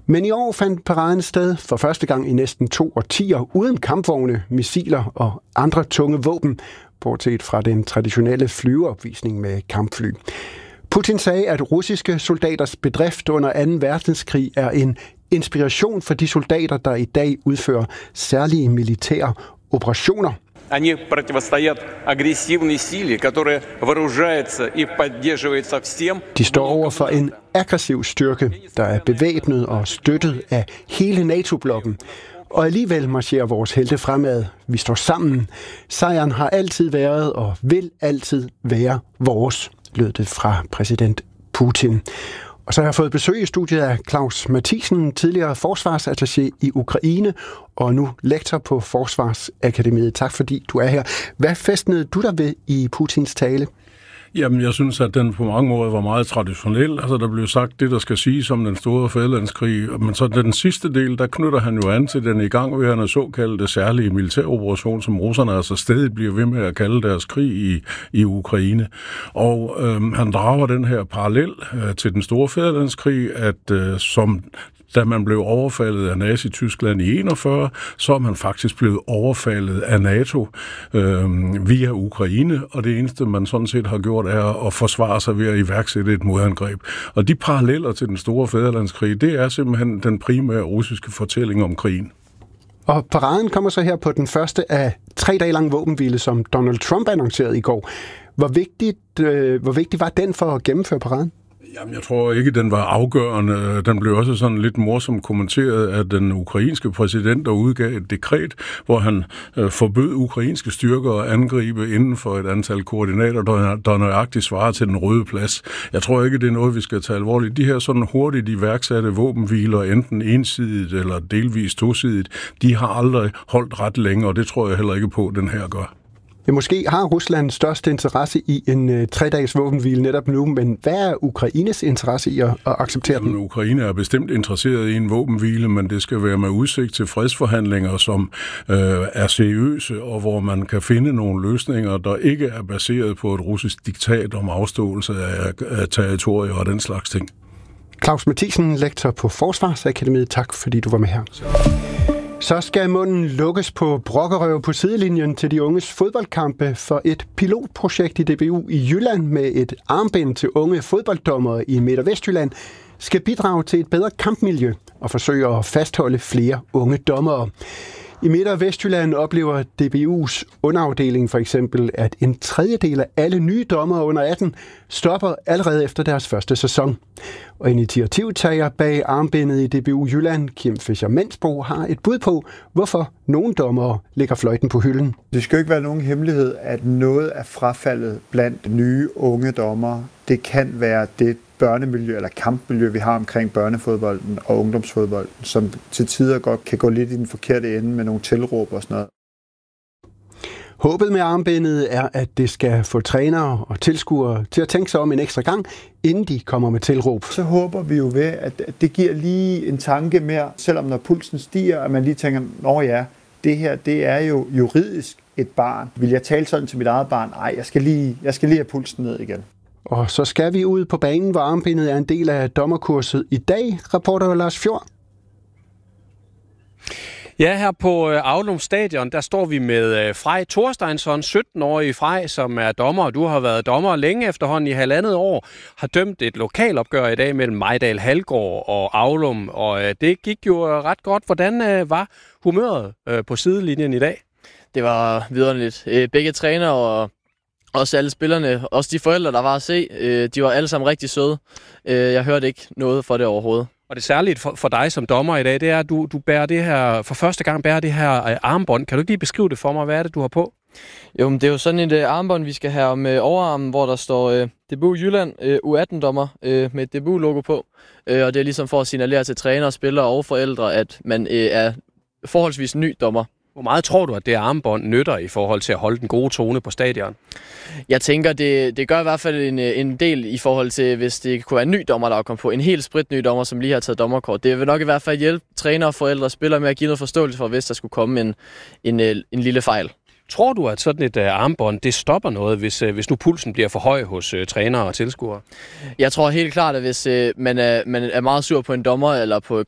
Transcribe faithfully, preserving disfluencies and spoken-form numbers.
Men i år fandt paraden sted for første gang i næsten to årtier uden kampvogne, missiler og andre tunge våben, bortset fra den traditionelle flyveopvisning med kampfly. Putin sagde, at russiske soldaters bedrift under anden verdenskrig er en inspiration for de soldater, der i dag udfører særlige militære operationer. Они противостоят агрессивной силе, которая вооружается и поддерживается всем. De står over for en aggressiv styrke, der er bevæbnet og støttet af hele NATO-blokken. Og alligevel marcherer vores helte fremad. Vi står sammen. Sejren har altid været og vil altid være vores, lød det fra præsident Putin. Og så har jeg fået besøg i studiet af Claus Mathiesen, tidligere forsvarsattaché i Ukraine, og nu lektor på Forsvarsakademiet. Tak fordi du er her. Hvad fæstnede du der ved i Putins tale? Jamen, jeg synes, at den på mange måder var meget traditionel. Altså, der blev sagt det, der skal siges om den store fædrelandskrig. Men så den sidste del, der knytter han jo an til den igangværende såkaldte særlige militæroperation, som russerne altså stadig bliver ved med at kalde deres krig i, i Ukraine. Og øhm, han drager den her parallel øh, til den store fædrelandskrig, at øh, som da man blev overfaldet af Nazi-Tyskland i enogfyrre, så er man faktisk blevet overfaldet af NATO øh, via Ukraine, og det eneste, man sådan set har gjort, er at forsvare sig ved at iværksætte et modangreb. Og de paralleller til den store fædrelandskrig, det er simpelthen den primære russiske fortælling om krigen. Og paraden kommer så her på den første af tre dage lang våbenhvile, som Donald Trump annoncerede i går. Hvor vigtigt, øh, hvor vigtigt var den for at gennemføre paraden? Jamen, jeg tror ikke, den var afgørende. Den blev også sådan lidt morsomt kommenteret af den ukrainske præsident, der udgav et dekret, hvor han øh, forbød ukrainske styrker at angribe inden for et antal koordinater, der, der nøjagtigt svarer til den røde plads. Jeg tror ikke, det er noget, vi skal tage alvorligt. De her sådan hurtigt iværksatte våbenhviler, enten ensidigt eller delvis tosidigt, de har aldrig holdt ret længe, og det tror jeg heller ikke på, den her gør. Ja, måske har Rusland størst interesse i en uh, tre-dages våbenhvile netop nu, men hvad er Ukraines interesse i at, at acceptere Jamen, den? Ukraine er bestemt interesseret i en våbenhvile, men det skal være med udsigt til fredsforhandlinger, som øh, er seriøse, og hvor man kan finde nogle løsninger, der ikke er baseret på et russisk diktat om afståelse af, af territorier og den slags ting. Claus Mathiesen, lektor på Forsvarsakademiet. Tak fordi du var med her. Så skal munden lukkes på brokkerøv på sidelinjen til de unges fodboldkampe, for et pilotprojekt i D B U i Jylland med et armbind til unge fodbolddommere i Midt- og Vestjylland skal bidrage til et bedre kampmiljø og forsøge at fastholde flere unge dommere. I Midt- og Vestjylland oplever D B U's underafdeling for eksempel, at en tredjedel af alle nye dommere under atten stopper allerede efter deres første sæson. Og initiativtager bag armbindet i D B U Jylland, Kim Fischer-Mensbo, har et bud på, hvorfor nogle dommere lægger fløjten på hylden. Det skal jo ikke være nogen hemmelighed, at noget af frafaldet blandt nye unge dommere, det kan være det børnemiljø eller kampmiljø, vi har omkring børnefodbolden og ungdomsfodbolden, som til tider godt kan gå lidt i den forkerte ende med nogle tilråb og sådan noget. Håbet med armbindet er, at det skal få trænere og tilskuere til at tænke sig om en ekstra gang, inden de kommer med tilråb. Så håber vi jo ved, at det giver lige en tanke mere, selvom når pulsen stiger, at man lige tænker, nå ja, det her, det er jo juridisk et barn. Vil jeg tale sådan til mit eget barn? Nej, jeg skal lige, jeg skal lige have pulsen ned igen. Og så skal vi ud på banen, hvor armbindet er en del af dommerkurset i dag, rapporter Lars Fjord. Ja, her på Aulum Stadion, der står vi med Frej Thorsteinsson, sytten-årig Frej, som er dommer. Du har været dommer længe efterhånden i halvandet år, har dømt et lokalopgør i dag mellem Mejdal Halgård og Aulum, og det gik jo ret godt. Hvordan var humøret på sidelinjen i dag? Det var vidunderligt. Begge trænere og også alle spillerne, også de forældre, der var at se, de var alle sammen rigtig søde. Jeg hørte ikke noget for det overhovedet. Og det særligt for, for dig som dommer i dag, det er, at du, du bærer det her, for første gang bærer det her armbånd. Kan du ikke lige beskrive det for mig? Hvad er det, du har på? Jo, men det er jo sådan et uh, armbånd, vi skal have om uh, overarmen, hvor der står uh, D B U Jylland uh, U atten-dommer uh, med et D B U-logo på. Uh, og det er ligesom for at signalere til trænere, spillere og forældre, at man uh, er forholdsvis ny dommer. Hvor meget tror du, at det armbånd nytter i forhold til at holde den gode tone på stadion? Jeg tænker, det, det gør i hvert fald en, en del i forhold til, hvis det kunne være en ny dommer, der kom på. En helt spritny dommer, som lige har taget dommerkort. Det vil nok i hvert fald hjælpe trænere, forældre og spillere med at give noget forståelse for, hvis der skulle komme en, en, en lille fejl. Tror du, at sådan et uh, armbånd, det stopper noget, hvis, uh, hvis nu pulsen bliver for høj hos uh, trænere og tilskuere? Jeg tror helt klart, at hvis uh, man, er, man er meget sur på en dommer eller på